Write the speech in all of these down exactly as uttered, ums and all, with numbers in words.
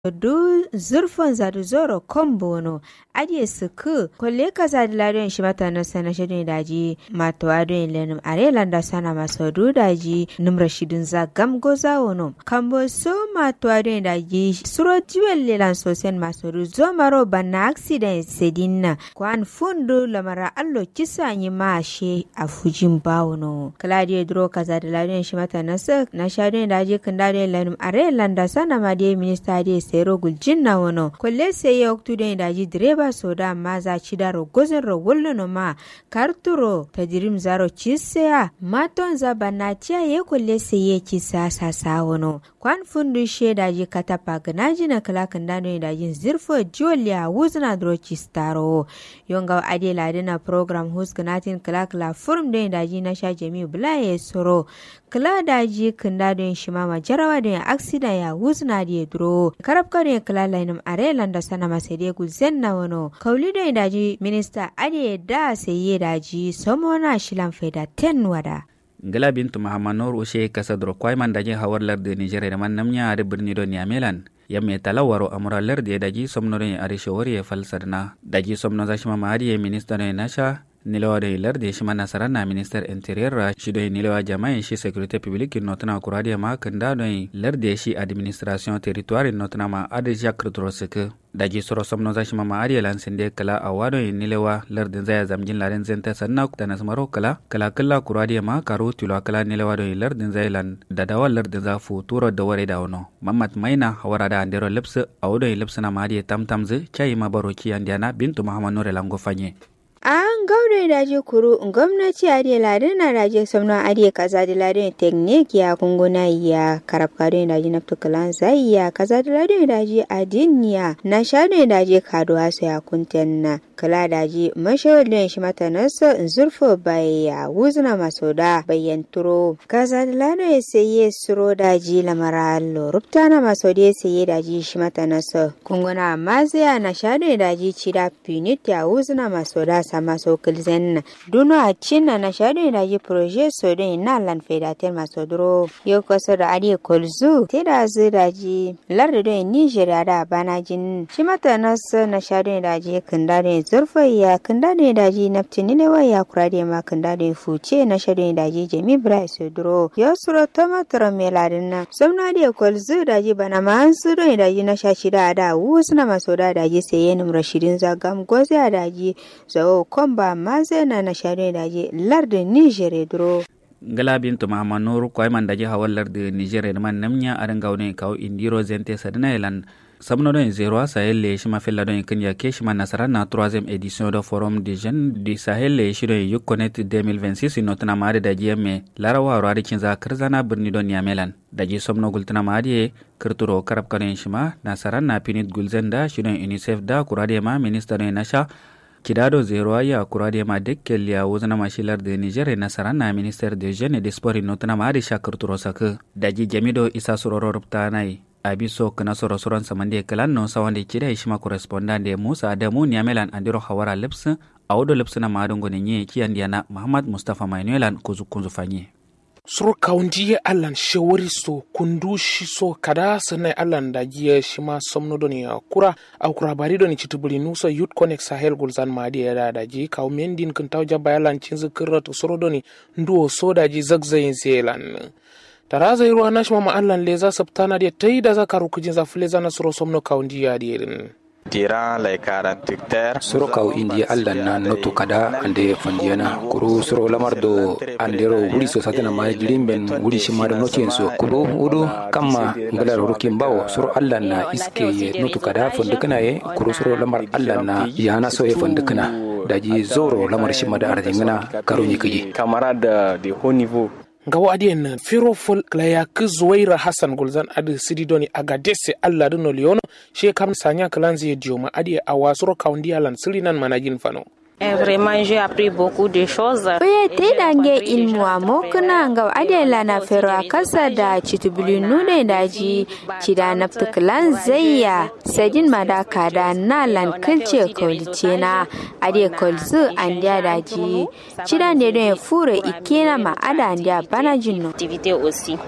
du zurfin zadu zoro kombono adiye suku kolle kaza da lariyan shi mata na sana shirin daji mato adon lenum arelan da sana maso du daji numra shidin za gam goza wono kambo so mato adon daji suro jiwel lelan sosen maso du zomaro banna accident sedinna kwan fundu lamara allo kisa yi mashe a fujin bawono kaladiye duro kaza da lariyan shi mata na sa na shadon daji kandare lenum arelan da sana madiye minista de sero guljin na wono kolle sai ya oktu da daji direba soda maza chidaro gozin ro wolno ma karturo tadirim zaro chisea maton za banatia ye kolle sai ya kisa sasa wono kwan fundu she daji katapa gnaji na kala kandano daji zirfo jolia wuzna dro chistaro yonga ade ladina program hus gnatin kala kala forum da daji na sha jami bulaye soro kala daji kandado shima jarawa da accident ya wuzna de dro karabka ne kala lainum arelan da sana masede gulzen na wono kauli da daji minista ade da sai daji somona shilan faida ten wada ngala bintu mahamanor ushe kasadro kwaiman daji hawar larde nigeria da man namnya da birni do niamelan yamme talawaro amura larde daji somnore are shawari falsadna daji somno zashima maadi minista ne nasha nilewa da larde shima nasarana minister interior shi do nilewa jama'i shi security public notna kuradiya ma kanda do larde shi administration territoire notna ma ade jacques trosek daji soro somno zashima maadi lansinde kala awado nilewa larde zaya zamjin laren zenta sanna tanas maro kala kala kala kuradiya ma karu tilo kala nilewa do larde zailan dadawa larde za futuro da ware da wono mammat maina hawara da andero lips awdo lips na maadi tamtamze chai mabaroki andiana bintu mahamanore lango fanye an gaure daji kuru gwamnati a da ladin na daji samna a da kaza da ladin teknik ya kunguna ya karab kado daji na tukalan zai ya kaza da ladin daji a diniya na shaɗin daji kado hasu ya kunten na kala daji mashawar shi mata nasa zurfo bai ya wuzna maso da bayan turo kaza da ladin ya saye suro daji lamara allo rubta na maso da ya saye daji shi mata nasa kunguna mazaya na shaɗin daji cida pinit ya wuzna maso da sama sokil zen duno a cinna na shaɗin daji proje sodin na lan fedaten maso duro yau kwaso da adi kolzu te da zu daji lardu don nigeria da bana jin shi mata nasa na shaɗin daji kandare zurfayya kandare daji naftini lewa ya kurade ma kandare fuce na shaɗin daji jami brai so duro yau suro tomatoro meladin na somna adi kolzu daji bana ma an su don daji na shashida da wusu na maso da daji sayen rashidin zagam gozi a daji zo komba mazena na share daji larde nigeria duro ngala bintu mahamanur kwaiman daji hawal larde nigeria man namnya arangawne kaw indiro zente sadna elan samno don zero sahel le shima fella don kenya ke shima nasara na troisième édition do forum des jeunes du sahel le shido yukonet deux mille vingt-six notna maade daji yemme larawa ro kinza karzana birni don yamelan daji somno gultana maade kirturo karab kanen shima nasara na pinit gulzenda shido unicef da kurade ma minister don nasha kidado zero ya kurade ma dekkel ya wuzna mashilar de Niger nasara na ministère des jeunes et des sports notna ma de shakir turosak daji jamido isa suroro rupta nai abiso kana soro soron samande kalan no sawande kida ishima correspondant de Musa Adamu Niamelan andiro hawara lips awdo lips na madongo nenye kiandiana Muhammad Mustafa Mainuelan kuzu kunzu fanye suru kaundiye allan shewari so kundushi so kada sanai allan da giye shima somno doni kura au kura bari doni chitubuli nusa youth connect sahel gulzan madi ya da ji kaw mendin kun tawja bayalan cinzu kirrat suru doni nduo so da ji zagzayin zelan taraza yiru anashma ma allan leza sabtana de tayda zakaru kujin za fleza na suru somno kaundiya dirin Tira lai quarante heures suro kaw indi Allah na noto kada ande fandiana kuru suro lamardo andero wuri so satana ma jirimben wuri shimar notin so kuru udu kamma ngala rokin bawo suro Allah na iske ye noto kada fondukana ye kuru suro lamar Allah na yana so ye fondukana daji zoro lamar shimada ardingana karoni kiji camarade de haut niveau ngawo adien firofol klaya kuzwaira Hassan Gulzan adi sididoni agadese alla duno liono she kam sanya klanzi dioma adi awasuro kaundi alan silinan manajin fano Et vraiment, j'ai appris beaucoup de choses. Oye te dange ilmu amokuna ngaw adela na fero akasa da chitubuli nune daji chida naptuklan zayya sadin madaka da nalan kilce kolcena ade kolzu andia daji chida ne don fure ikena ma ada andia banajinno Activité aussi.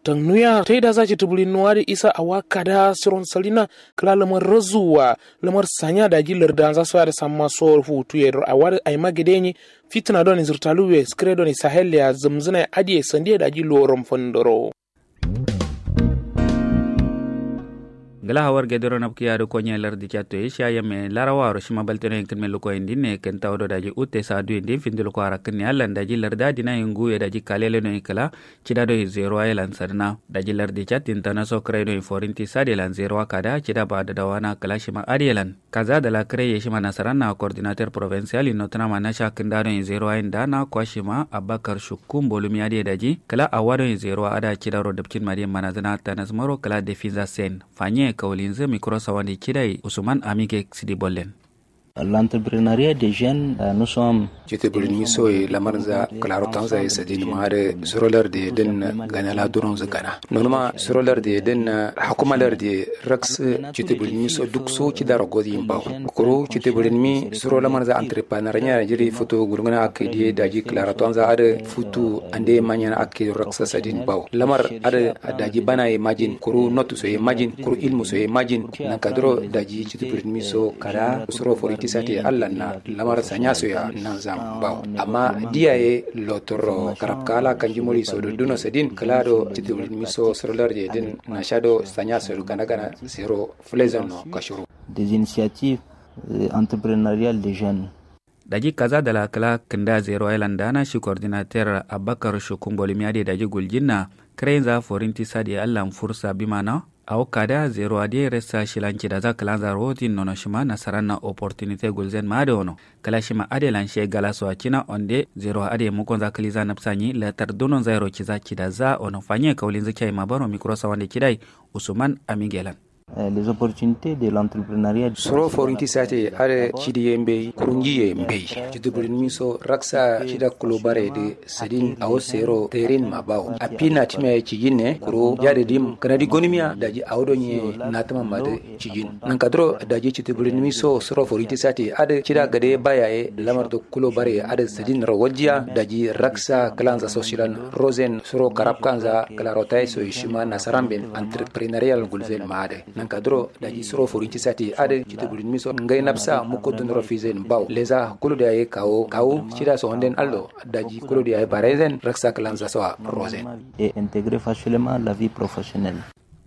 tangnuya tai da zaci tubulin nuwa da isa a waka da siron salina kala lamar razuwa lamar sanya da gilar da za su da samma so hutu ya a wada ai magideni fitna don zurtaluwe skredo ni sahel ya zamzuna adiye sandiya da gilo rom fondoro gala hawar gedoro napki adu konya lardi chato isha yame larawa roshima balteno ken meluko indine ken tawdo daji utte sadu indi findil ko arakin yalla daji larda dina ingu ya daji kalele no ikala chidado zero aylan sarna daji lardi chat intana so kredo forinti sadelan zero kada chida bada dawana kala shima adielan kaza dala kreye shima nasarana coordinateur provincial inotna manasha kendado zero ayda na kwashima abakar shukum bolumi ade daji kala awado zero ada chidaro dapcin mari manazana tanasmaro kala defiza sen fanye kaulinze mikro sawandi kidai Usman Amige Sidi Bollen. L'entrepreneuriat des jeunes, nous sommes. Jete bulmi soy lamarza klaro tanza esadin mare sorolar de den ganala duron zagana. Nonma sorolar de den hakumalar de rax jete bulmi so duk so ci daro godi imba. Koro jete bulmi sorolar marza entrepreneuria jiri foto gurgana akidi daji klaro tanza ade futu ande manyana akidi rax sadin baw. Lamar ade daji bana imagine koro notu so imagine koro ilmu so imagine nan kadro daji jete bulmi so kara soro for tisati Allah na lamar sanya so ya nan zam baw amma diaye lotoro karabkala kanjumoli so do duno sedin klaro titul miso srolar je den na shado sanya so gana gana zero flezon no kashuru des initiatives euh, entrepreneuriales des jeunes daji kaza dala kala kenda zero island dana shi coordinateur Abakar Shukumboli miade daji guljinna krenza forinti sadi Allah fursa bimana au kada zero ade resa shilanci da za kalanza roti nono shima nasarana opportunity gulzen ma da wono kala shima ade lanshe gala so akina onde zero ade mukon za kaliza napsanyi latar donon zero kiza kida za ono fanye kaulin zakai mabaro mikro sawande kidai Usman Amigelan. Les opportunités de l'entrepreneuriat soro forinti sate are chidi yembe kurungi yembe chidi burin so raksa chida kulobare de sadin awo sero terin mabaw apina time chigine kuro jade dim kanadi gonimia daji awdonye natama made chigin nan kadro daji chidi burin so soro forinti sate ade chida gade bayae lamar do kulobare ade sadin rawajia daji raksa kalanza socialan rosen soro karabkanza kalarotai so ishima nasaramben entrepreneurial gulzen maade nan kadro daji soro forinti sati ade chite bulin miso ngay napsa muko dondoro fizen baw leza kulu de ay kawo kawo chida so onden aldo daji kulu de ay parezen raksa kalanza so rosen et intégrer facilement la vie professionnelle.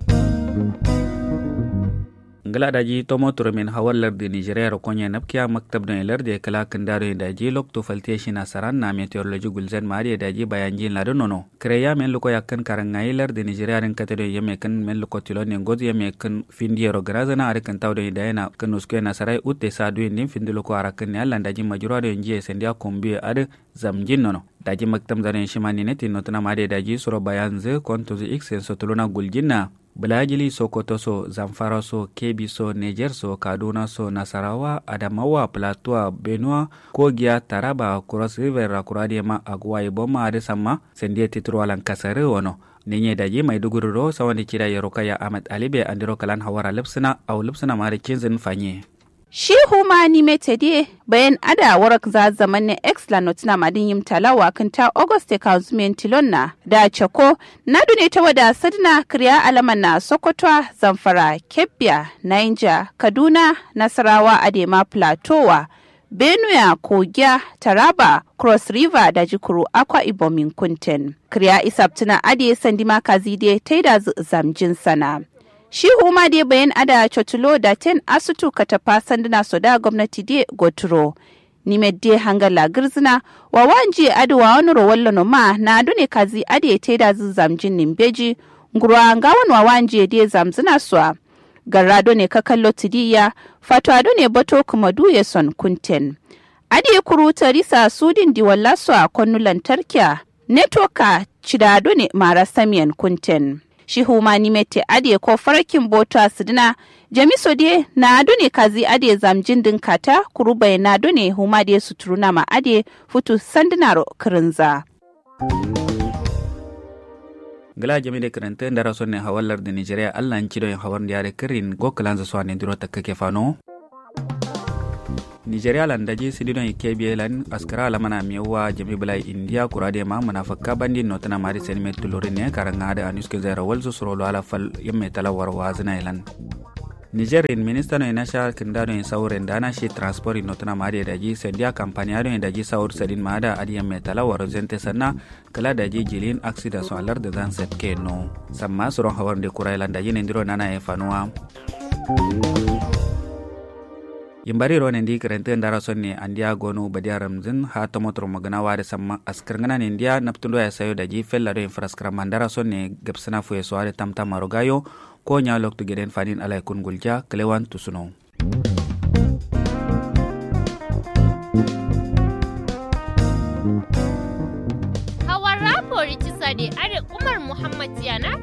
ngala daji tomo turumin hawalar de Nigeria ro konya napkiya maktab don lar de kala kandaro daji lokto falteshi na saran na meteorology gulzen mari daji bayanjin la nono kreya men luko yakkan karangai lar de Nigeria ren katado yeme kan men luko tilone ngozi yeme kan findiero grazana ar kan tawdo dayana kan uske na sarai utte sadu nin findulo ko arakan ne Allah daji majuro de ngie sendia kombi ad zamjin nono daji maktab zaren shimani ne tinotna mari daji suro bayanze konto x en sotulona guljinna Bilajili Sokoto so, Zamfara so, Kebbi so, Niger so, Kaduna so, Nasarawa, Adamawa, Plateau, Benue, Kogia, Taraba, Cross River, Rakuradema, Agua Iboma, Adesama, Sendie Titrualan Kasare wono. Ninye daji Maiduguri ro sawandi kira Yerokaya Ahmed Alibe andiro kalan hawara lipsina au lipsina mari kinzin fanye. Shi huma ni metede bayan ada warak za zaman ne exla notina madin yim talawa kanta Auguste Kazumen Tilonna da Chako na dune ta wada sadna kriya alaman na Sokoto, Zamfara, Kebbi, Niger, Kaduna, Nasarawa, Adema, Plateau, Benue, Kogia, Taraba, Cross River da Jikuru Akwa Ibom Kunten. Kriya isabtuna ade sandima kazide taida zamjin sana. Shi huma dai bayan ada cotulo da ten asutu katafa sanduna soda gwamnati dai goturo. Nime dai hangala girzina wa wanje aduwa wani rowallo no ma na adune kazi ade te da zamjin nimbeji ngurwa ngawan wa wanje dai zamzina swa. Garrado ne kakallo tidiya fato adune bato kuma duye son kunten. Ade kuru tarisa sudin diwalla swa konnu lantarkiya netoka cidado ne mara samiyan kunten. Shi huma ni mete ade ko farkin bota sidina jamiso de na adune kazi ade zamjin din kata kurubai na adune huma de suturuna ma ade futu sandinaro kirinza. Gala jami de kiranta ndara sonne hawalar de Nigeria Allah nchido yin hawar ndiare kirin go kalanza swane ndiro takkake fano. Nigeria lan daji sididon ikebie lan askara lamana miwa jami bulai India kurade ma munafakka bandi notana mari senime tulurine karanga ada anuske zera walzu surolo ala fal yemme tala warwa zina ilan Niger in minister no inasha kindado in sauren dana shi transport notana mari daji sendia kampanya do daji saur sedin mada adi yemme tala waro zente sanna kala daji jilin accident so alar de dan set ke no samma suron hawarde kurailan daji ndiro nana e fanua yimbari ro nendi krente ndara sonni andia gonu badiaram zin ha tomotro magana ware samma askarngana nendia naptundo ya sayo daji fella do infrastructure mandara sonni gapsana fu eso ade tamta marogayo ko nya lokto geden fanin alay kun gulja klewan tusuno hawara pori tisade are Umar Muhammad yana